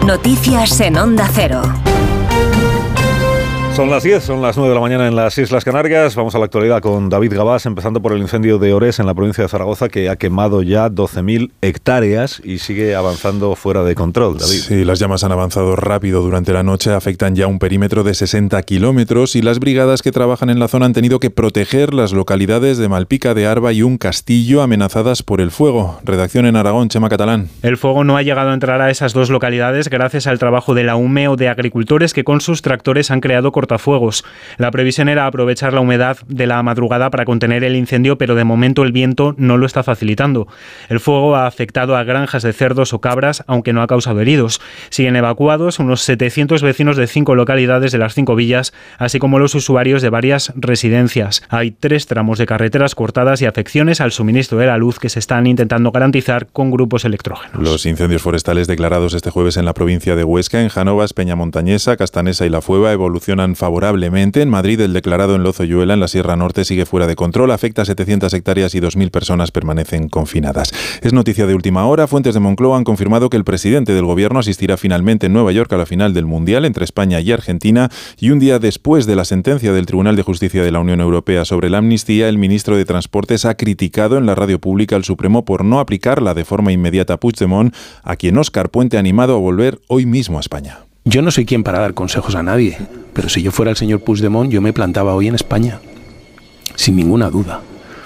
Noticias en Onda Cero. Son las 10, son las 9 de la mañana en las Islas Canarias. Vamos a la actualidad con David Gabás, empezando por el incendio de Ores en la provincia de Zaragoza, que ha quemado ya 12.000 hectáreas y sigue avanzando fuera de control, David. Sí, las llamas han avanzado rápido durante la noche, afectan ya un perímetro de 60 kilómetros y las brigadas que trabajan en la zona han tenido que proteger las localidades de Malpica de Arba y un Castillo amenazadas por el fuego. Redacción en Aragón, Chema Catalán. El fuego no ha llegado a entrar a esas dos localidades gracias al trabajo de la UME o de agricultores que con sus tractores han creado cortafuegos. La previsión era aprovechar la humedad de la madrugada para contener el incendio, pero de momento el viento no lo está facilitando. El fuego ha afectado a granjas de cerdos o cabras, aunque no ha causado heridos. Siguen evacuados unos 700 vecinos de 5 localidades de las 5 villas, así como los usuarios de varias residencias. Hay 3 tramos de carreteras cortadas y afecciones al suministro de la luz que se están intentando garantizar con grupos electrógenos. Los incendios forestales declarados este jueves en la provincia de Huesca, en Jánovas, Peñamontañesa, Castanesa y La Fueva evolucionan favorablemente. En Madrid, el declarado en Lozoyuela, en la Sierra Norte, sigue fuera de control, afecta a 700 hectáreas y 2.000 personas permanecen confinadas. Es noticia de última hora. Fuentes de Moncloa han confirmado que el presidente del gobierno asistirá finalmente en Nueva York a la final del Mundial entre España y Argentina, y un día después de la sentencia del Tribunal de Justicia de la Unión Europea sobre la amnistía, el ministro de Transportes ha criticado en la radio pública al Supremo por no aplicarla de forma inmediata a Puigdemont, a quien Óscar Puente ha animado a volver hoy mismo a España. Yo no soy quien para dar consejos a nadie, pero si yo fuera el señor Puigdemont, yo me plantaba hoy en España, sin ninguna duda.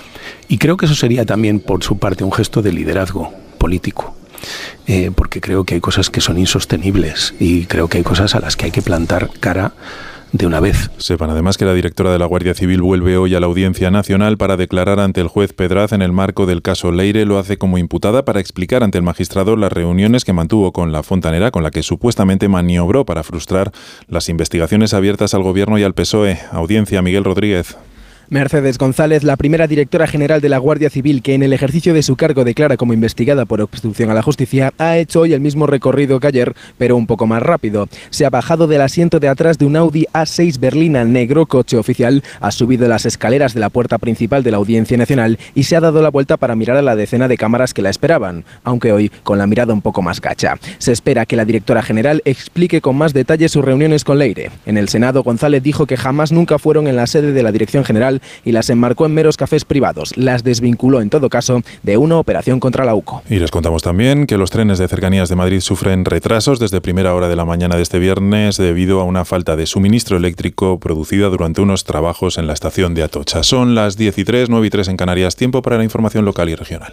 Y creo que eso sería también, por su parte, un gesto de liderazgo político, porque creo que hay cosas que son insostenibles y creo que hay cosas a las que hay que plantar cara de una vez. Sepan además que la directora de la Guardia Civil vuelve hoy a la Audiencia Nacional para declarar ante el juez Pedraz en el marco del caso Leire. Lo hace como imputada para explicar ante el magistrado las reuniones que mantuvo con la fontanera, con la que supuestamente maniobró para frustrar las investigaciones abiertas al Gobierno y al PSOE. Audiencia, Miguel Rodríguez. Mercedes González, la primera directora general de la Guardia Civil, que en el ejercicio de su cargo declara como investigada por obstrucción a la justicia, ha hecho hoy el mismo recorrido que ayer, pero un poco más rápido. Se ha bajado del asiento de atrás de un Audi A6 berlina negro, coche oficial, ha subido las escaleras de la puerta principal de la Audiencia Nacional y se ha dado la vuelta para mirar a la decena de cámaras que la esperaban, aunque hoy con la mirada un poco más gacha. Se espera que la directora general explique con más detalle sus reuniones con Leire. En el Senado, González dijo que jamás nunca fueron en la sede de la Dirección General y las enmarcó en meros cafés privados. Las desvinculó en todo caso de una operación contra la UCO. Y les contamos también que los trenes de Cercanías de Madrid sufren retrasos desde primera hora de la mañana de este viernes debido a una falta de suministro eléctrico producida durante unos trabajos en la estación de Atocha. Son las 10:03, 9:03 en Canarias. Tiempo para la información local y regional.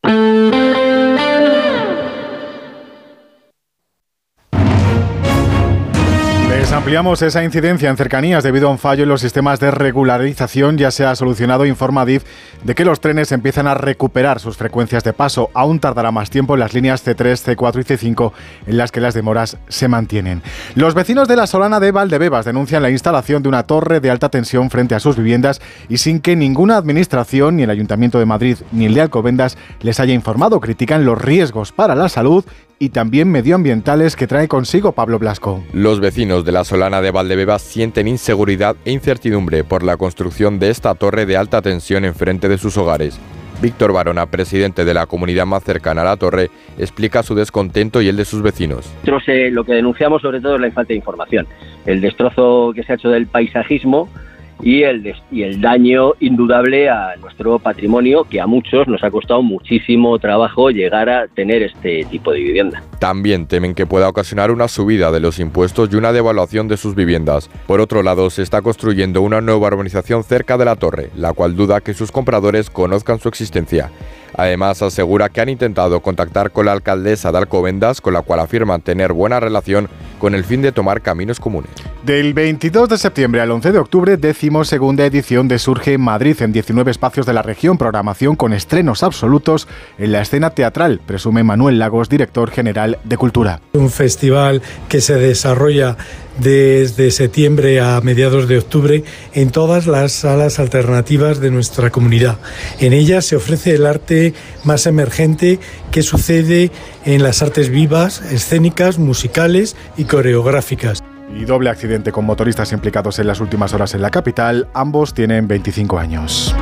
Ampliamos esa incidencia en Cercanías debido a un fallo en los sistemas de regularización. Ya se ha solucionado, informa Adif, de que los trenes empiezan a recuperar sus frecuencias de paso. Aún tardará más tiempo en las líneas C3, C4 y C5, en las que las demoras se mantienen. Los vecinos de la Solana de Valdebebas denuncian la instalación de una torre de alta tensión frente a sus viviendas y sin que ninguna administración, ni el Ayuntamiento de Madrid ni el de Alcobendas, les haya informado. Critican los riesgos para la salud y también medioambientales que trae consigo Pablo Blasco. Los vecinos de la Solana de Valdebebas sienten inseguridad e incertidumbre por la construcción de esta torre de alta tensión enfrente de sus hogares. Víctor Barona, presidente de la comunidad más cercana a la torre, explica su descontento y el de sus vecinos. Nosotros lo que denunciamos sobre todo es la falta de información, el destrozo que se ha hecho del paisajismo y el daño indudable a nuestro patrimonio, que a muchos nos ha costado muchísimo trabajo llegar a tener este tipo de vivienda. También temen que pueda ocasionar una subida de los impuestos y una devaluación de sus viviendas. Por otro lado, se está construyendo una nueva urbanización cerca de la torre, la cual duda que sus compradores conozcan su existencia. Además, asegura que han intentado contactar con la alcaldesa de Alcobendas, con la cual afirman tener buena relación, con el fin de tomar caminos comunes. Del 22 de septiembre al 11 de octubre, 12ª edición de Surge Madrid, en 19 espacios de la región, programación con estrenos absolutos en la escena teatral, presume Manuel Lagos, director general de Cultura. Un festival que se desarrolla desde septiembre a mediados de octubre en todas las salas alternativas de nuestra comunidad. En ellas se ofrece el arte más emergente que sucede en las artes vivas, escénicas, musicales y coreográficas. Y doble accidente con motoristas implicados en las últimas horas en la capital. Ambos tienen 25 años.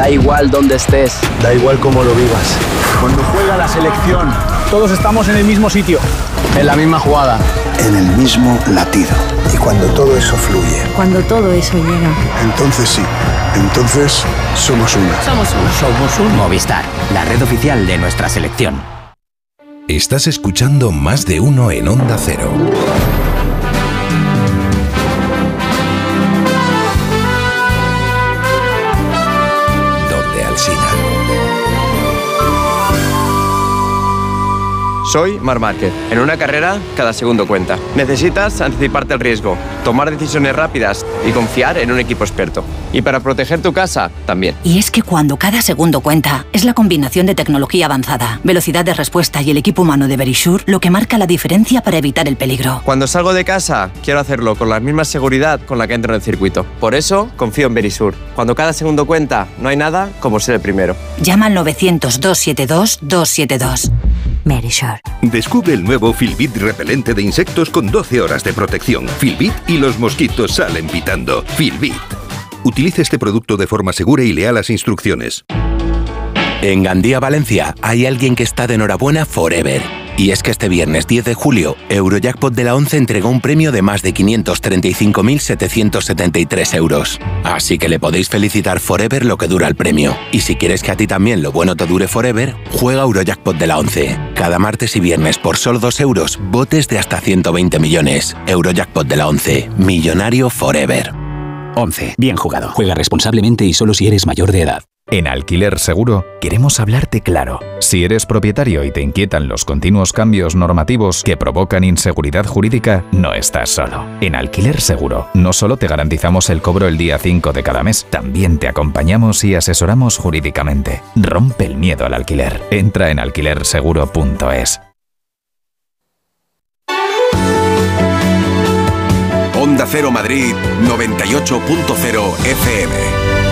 Da igual dónde estés. Da igual cómo lo vivas. Cuando juega la selección, todos estamos en el mismo sitio. En la misma jugada. En el mismo latido. Y cuando todo eso fluye. Cuando todo eso llega. Entonces sí. Entonces somos uno. Somos uno. Somos uno. Movistar, la red oficial de nuestra selección. Estás escuchando Más de Uno en Onda Cero. Donde Alsina. Soy Marc Márquez. En una carrera, cada segundo cuenta. Necesitas anticiparte al riesgo, tomar decisiones rápidas y confiar en un equipo experto. Y para proteger tu casa, también. Y es que cuando cada segundo cuenta, es la combinación de tecnología avanzada, velocidad de respuesta y el equipo humano de Verisure lo que marca la diferencia para evitar el peligro. Cuando salgo de casa, quiero hacerlo con la misma seguridad con la que entro en el circuito. Por eso, confío en Verisure. Cuando cada segundo cuenta, no hay nada como ser el primero. Llama al 900-272-272. Verisure. Descubre el nuevo Filbit repelente de insectos con 12 horas de protección. Filbit y los mosquitos salen pitando. Filbit. Utilice este producto de forma segura y lea las instrucciones. En Gandía, Valencia, hay alguien que está de enhorabuena forever. Y es que este viernes 10 de julio, Eurojackpot de la 11 entregó un premio de más de 535.773 euros. Así que le podéis felicitar forever lo que dura el premio. Y si quieres que a ti también lo bueno te dure forever, juega Eurojackpot de la 11. Cada martes y viernes por solo 2 euros, botes de hasta 120 millones. Eurojackpot de la 11. Millonario forever. 11. Bien jugado. Juega responsablemente y solo si eres mayor de edad. En Alquiler Seguro queremos hablarte claro. Si eres propietario y te inquietan los continuos cambios normativos que provocan inseguridad jurídica, no estás solo. En Alquiler Seguro no solo te garantizamos el cobro el día 5 de cada mes, también te acompañamos y asesoramos jurídicamente. Rompe el miedo al alquiler. Entra en alquilerseguro.es. Onda Cero Madrid 98.0 FM.